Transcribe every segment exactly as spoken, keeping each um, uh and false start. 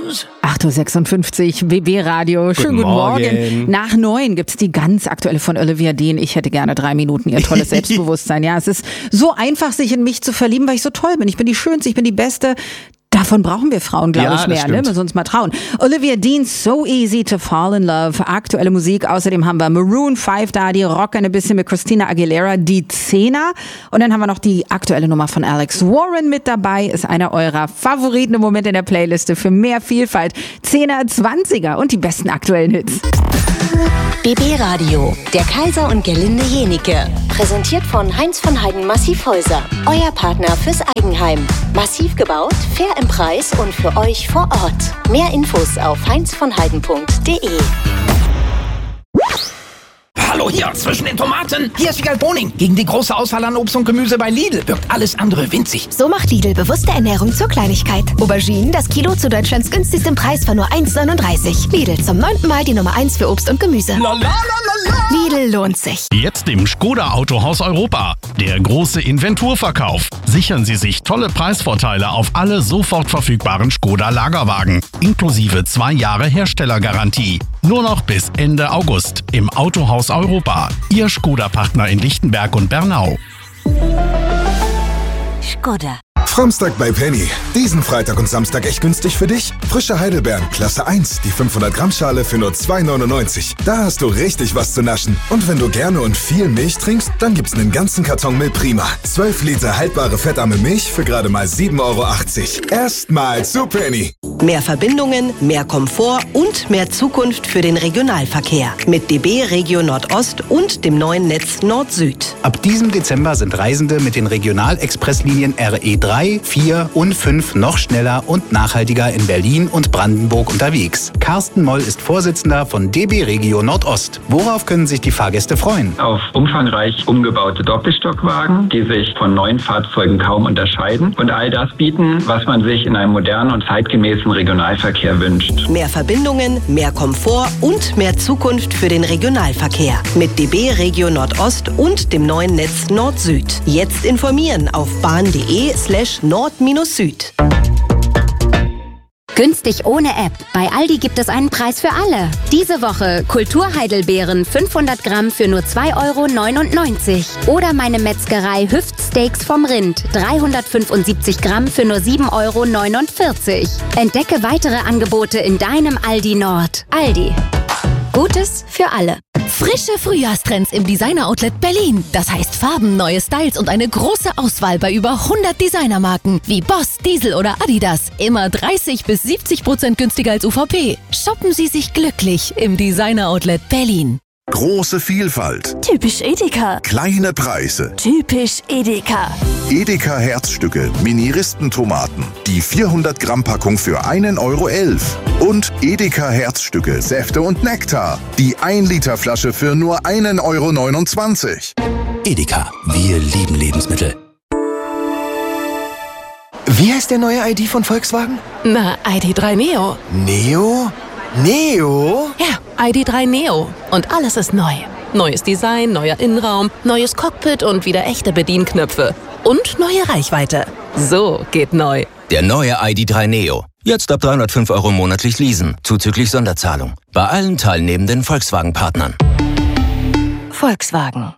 News? acht Uhr sechsundfünfzig, B B-Radio. Schönen guten Morgen. Morgen. Nach neun gibt's die ganz aktuelle von Olivia Dean. Ich hätte gerne drei Minuten ihr tolles Selbstbewusstsein. Ja, es ist so einfach, sich in mich zu verlieben, weil ich so toll bin. Ich bin die Schönste, ich bin die Beste. Davon brauchen wir Frauen, glaube ja, ich, mehr, ne? Müssen wir uns mal trauen. Olivia Dean, So Easy to Fall in Love. Aktuelle Musik. Außerdem haben wir Maroon five da, die rocken ein bisschen mit Christina Aguilera, die Zehner. Und dann haben wir noch die aktuelle Nummer von Alex Warren mit dabei. Ist einer eurer Favoriten im Moment in der Playliste für mehr Vielfalt. Zehner, Zwanziger und die besten aktuellen Hits. B B-Radio, der Kaiser und Gerlinde Jenike. Präsentiert von Heinz von Heiden Massivhäuser. Euer Partner fürs Eigenheim. Massiv gebaut, fair im Preis und für euch vor Ort. Mehr Infos auf heinz von heiden punkt de. Hallo hier, zwischen den Tomaten. Hier ist Wiegald Boning. Gegen die große Auswahl an Obst und Gemüse bei Lidl wirkt alles andere winzig. So macht Lidl bewusste Ernährung zur Kleinigkeit. Auberginen, das Kilo zu Deutschlands günstigstem Preis von nur eins neununddreißig. Lidl, zum neunten Mal die Nummer eins für Obst und Gemüse. La, la, la, la, la. Lidl lohnt sich. Jetzt im Skoda Autohaus Europa. Der große Inventurverkauf. Sichern Sie sich tolle Preisvorteile auf alle sofort verfügbaren Skoda Lagerwagen. Inklusive zwei Jahre Herstellergarantie. Nur noch bis Ende August im Autohaus Europa. Ihr Skoda-Partner in Lichtenberg und Bernau. Skoda. Samstag bei Penny. Diesen Freitag und Samstag echt günstig für dich? Frische Heidelbeeren, Klasse eins, die fünfhundert Gramm Schale für nur zwei neunundneunzig. Da hast du richtig was zu naschen. Und wenn du gerne und viel Milch trinkst, dann gibt's einen ganzen Karton Milch Prima. zwölf Liter haltbare fettarme Milch für gerade mal sieben Euro achtzig. Erstmal zu Penny. Mehr Verbindungen, mehr Komfort und mehr Zukunft für den Regionalverkehr. Mit D B Regio Nordost und dem neuen Netz Nord-Süd. Ab diesem Dezember sind Reisende mit den Regionalexpresslinien R E drei, vier und fünf noch schneller und nachhaltiger in Berlin und Brandenburg unterwegs. Carsten Moll ist Vorsitzender von D B Regio Nordost. Worauf können sich die Fahrgäste freuen? Auf umfangreich umgebaute Doppelstockwagen, die sich von neuen Fahrzeugen kaum unterscheiden und all das bieten, was man sich in einem modernen und zeitgemäßen Regionalverkehr wünscht. Mehr Verbindungen, mehr Komfort und mehr Zukunft für den Regionalverkehr. Mit D B Regio Nordost und dem neuen Netz Nord-Süd. Jetzt informieren auf bahn.de slash nord-süd. Günstig ohne App. Bei Aldi gibt es einen Preis für alle. Diese Woche Kulturheidelbeeren fünfhundert Gramm für nur zwei Euro neunundneunzig. Oder meine Metzgerei Hüftsteaks vom Rind dreihundertfünfundsiebzig Gramm für nur sieben Euro neunundvierzig. Entdecke weitere Angebote in deinem Aldi Nord. Aldi. Gutes für alle. Frische Frühjahrstrends im Designer-Outlet Berlin. Das heißt Farben, neue Styles und eine große Auswahl bei über hundert Designermarken wie Boss, Diesel oder Adidas. Immer dreißig bis siebzig Prozent günstiger als U V P. Shoppen Sie sich glücklich im Designer-Outlet Berlin. Große Vielfalt. Typisch Edeka. Kleine Preise. Typisch Edeka. Edeka Herzstücke, Mini-Ristentomaten. Die vierhundert Gramm Packung für einen Euro elf. Und Edeka Herzstücke, Säfte und Nektar. Die ein Liter Flasche für nur einen Euro neunundzwanzig. Edeka, wir lieben Lebensmittel. Wie heißt der neue I D von Volkswagen? Na, I D drei Neo. Neo? Neo? Ja, I D drei Neo. Und alles ist neu. Neues Design, neuer Innenraum, neues Cockpit und wieder echte Bedienknöpfe. Und neue Reichweite. So geht neu. Der neue I D drei Neo. Jetzt ab dreihundertfünf Euro monatlich leasen, zuzüglich Sonderzahlung. Bei allen teilnehmenden Volkswagen-Partnern. Volkswagen.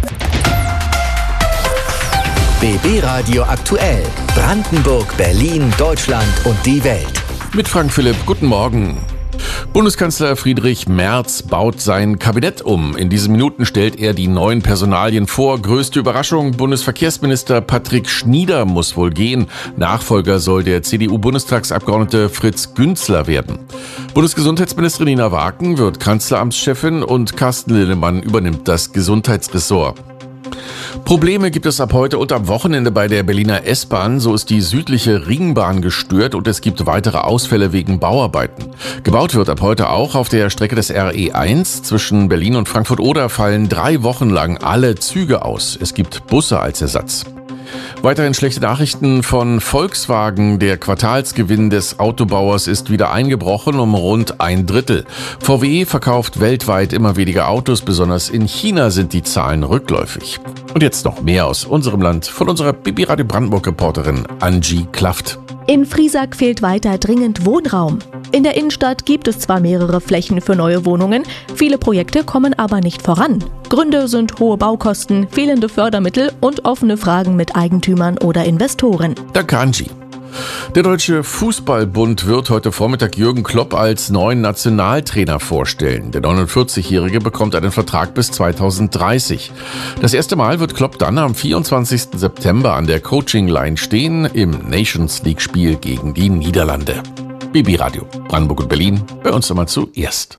B B-Radio aktuell. Brandenburg, Berlin, Deutschland und die Welt. Mit Frank Philipp, guten Morgen. Bundeskanzler Friedrich Merz baut sein Kabinett um. In diesen Minuten stellt er die neuen Personalien vor. Größte Überraschung, Bundesverkehrsminister Patrick Schnieder muss wohl gehen. Nachfolger soll der C D U-Bundestagsabgeordnete Fritz Günzler werden. Bundesgesundheitsministerin Nina Waken wird Kanzleramtschefin und Carsten Linnemann übernimmt das Gesundheitsressort. Probleme gibt es ab heute und am Wochenende bei der Berliner S-Bahn. So ist die südliche Ringbahn gestört und es gibt weitere Ausfälle wegen Bauarbeiten. Gebaut wird ab heute auch auf der Strecke des R E eins. Zwischen Berlin und Frankfurt-Oder fallen drei Wochen lang alle Züge aus. Es gibt Busse als Ersatz. Weiterhin schlechte Nachrichten von Volkswagen. Der Quartalsgewinn des Autobauers ist wieder eingebrochen um rund ein Drittel. V W verkauft weltweit immer weniger Autos, besonders in China sind die Zahlen rückläufig. Und jetzt noch mehr aus unserem Land von unserer B B Radio Brandenburg-Reporterin Angie Klaft. In Friesack fehlt weiter dringend Wohnraum. In der Innenstadt gibt es zwar mehrere Flächen für neue Wohnungen, viele Projekte kommen aber nicht voran. Gründe sind hohe Baukosten, fehlende Fördermittel und offene Fragen mit Eigentümern oder Investoren. Danke, Angie. Der Deutsche Fußballbund wird heute Vormittag Jürgen Klopp als neuen Nationaltrainer vorstellen. Der neunundvierzigjährige bekommt einen Vertrag bis zweitausenddreißig. Das erste Mal wird Klopp dann am vierundzwanzigsten September an der Coaching-Line stehen im Nations League-Spiel gegen die Niederlande. B B Radio, Brandenburg und Berlin, bei uns nochmal zuerst.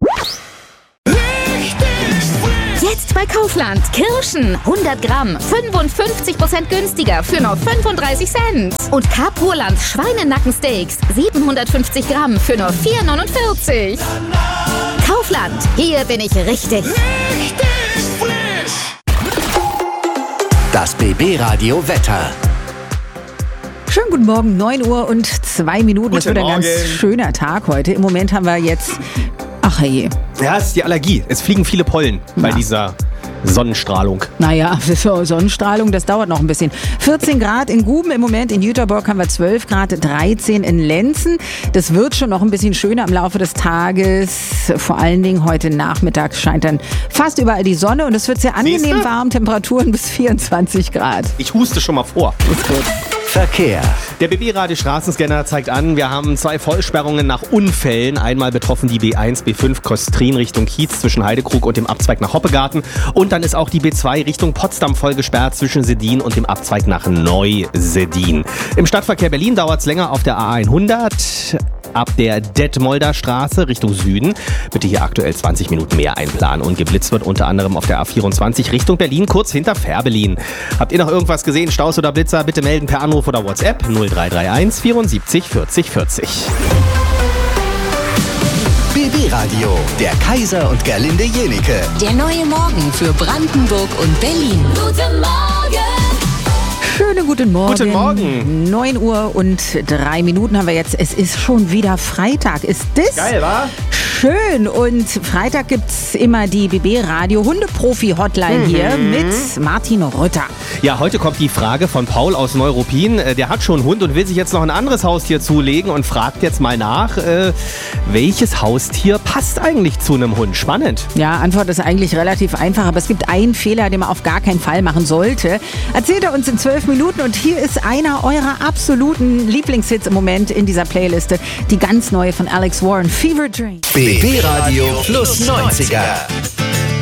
Jetzt bei Kaufland. Kirschen. hundert Gramm. fünfundfünfzig Prozent günstiger für nur fünfunddreißig Cent. Und Carpurland Schweinenackensteaks. siebenhundertfünfzig Gramm für nur vier neunundvierzig. Kaufland. Hier bin ich richtig. Richtig frisch. Das B B Radio Wetter. Schönen guten Morgen, neun Uhr und zwei Minuten. Es wird ein ganz schöner Tag heute. Im Moment haben wir jetzt... Ach hey. Ja, es ist die Allergie. Es fliegen viele Pollen bei ja. dieser Sonnenstrahlung. Naja, so Sonnenstrahlung, das dauert noch ein bisschen. vierzehn Grad in Guben im Moment, in Jüterborg haben wir zwölf Grad, dreizehn in Lenzen. Das wird schon noch ein bisschen schöner im Laufe des Tages. Vor allen Dingen heute Nachmittag scheint dann fast überall die Sonne und es wird sehr angenehm warm, Temperaturen bis vierundzwanzig Grad. Ich huste schon mal vor. Ist gut. Verkehr. Der B B-Radio Straßenscanner zeigt an, wir haben zwei Vollsperrungen nach Unfällen. Einmal betroffen die B eins, B fünf Kostrin Richtung Kiez zwischen Heidekrug und dem Abzweig nach Hoppegarten. Und dann ist auch die B zwei Richtung Potsdam voll gesperrt zwischen Sedin und dem Abzweig nach Neu-Sedin. Im Stadtverkehr Berlin dauert es länger auf der A hundert. Ab der Detmolder Straße Richtung Süden. Bitte hier aktuell zwanzig Minuten mehr einplanen. Und geblitzt wird unter anderem auf der A vierundzwanzig Richtung Berlin, kurz hinter Fährberlin. Habt ihr noch irgendwas gesehen, Staus oder Blitzer? Bitte melden per Anruf oder WhatsApp null drei drei eins vierundsiebzig vierzig vierzig. B B-Radio, der Kaiser und Gerlinde Jenike. Der neue Morgen für Brandenburg und Berlin. Guten Morgen! Schönen guten Morgen. Guten Morgen. neun Uhr und drei Minuten haben wir jetzt. Es ist schon wieder Freitag. Ist das? Geil, wa? Schön. Und Freitag gibt es immer die B B-Radio Hundeprofi-Hotline mhm. hier mit Martin Rütter. Ja, heute kommt die Frage von Paul aus Neuruppin. Der hat schon einen Hund und will sich jetzt noch ein anderes Haustier zulegen und fragt jetzt mal nach, äh, welches Haustier passt eigentlich zu einem Hund? Spannend. Ja, Antwort ist eigentlich relativ einfach, aber es gibt einen Fehler, den man auf gar keinen Fall machen sollte. Erzählt er uns in zwölf Minuten und hier ist einer eurer absoluten Lieblingshits im Moment in dieser Playliste. Die ganz neue von Alex Warren, Fever Dream. B B-Radio plus neunziger.